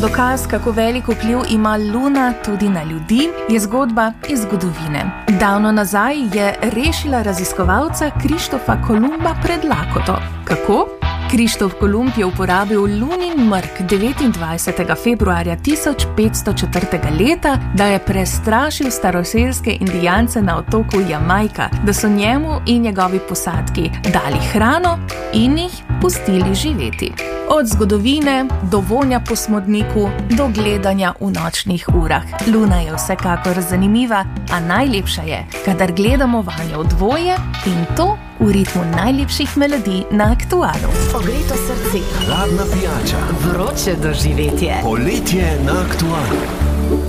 Dokaz, kako velik vpliv ima Luna tudi na ljudi, je zgodba iz zgodovine. Davno nazaj je rešila raziskovalca Krištofa Kolumba pred lakoto. Kako? Krištof Kolumb je uporabil lunin mrk 29. februarja 1504. leta, da je prestrašil staroselske indijance na otoku Jamajka, da so njemu in njegovi posadki dali hrano in jih pustili živeti. Od zgodovine do vonja po smodniku do gledanja v nočnih urah. Luna je vsekakor zanimiva, a najlepša je, kadar gledamo vanjo v dvoje in to v ritmu najlepših melodij na Aktualu. Ogreto srce, hladna pijača, vroče doživetje. poletje na Aktualu.